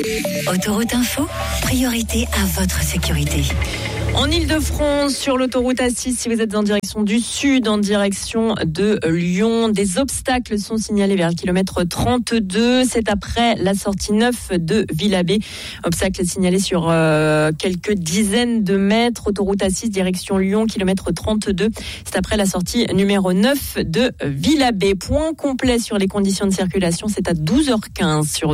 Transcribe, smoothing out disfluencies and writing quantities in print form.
Autoroute Info, priorité à votre sécurité. En Ile-de-France, sur l'autoroute A6, si vous êtes en direction du sud, en direction de Lyon, des obstacles sont signalés vers le kilomètre 32. C'est après la sortie 9 de Villabé. Obstacles signalés sur quelques dizaines de mètres. Autoroute A6, direction Lyon, kilomètre 32. C'est après la sortie numéro 9 de Villabé. Point complet sur les conditions de circulation, c'est à 12h15 sur